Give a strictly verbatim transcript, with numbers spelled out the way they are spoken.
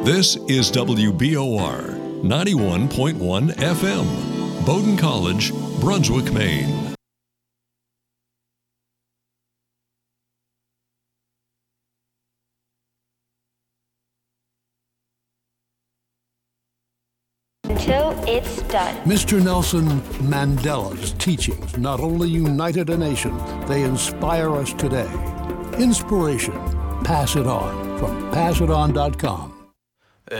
This is W B O R ninety-one point one F M, Bowdoin College, Brunswick, Maine. Until it's done. Mister Nelson Mandela's teachings not only united a nation, they inspire us today. Inspiration. Pass it on from pass it on dot com.